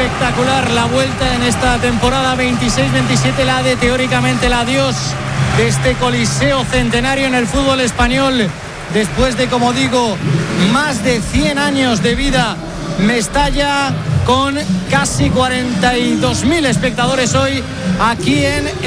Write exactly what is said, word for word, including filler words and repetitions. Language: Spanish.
espectacular la vuelta en esta temporada veintiséis veintisiete, la de teóricamente el adiós de este coliseo centenario en el fútbol español, después de, como digo, más de cien años de vida. Mestalla con casi cuarenta y dos mil espectadores hoy aquí en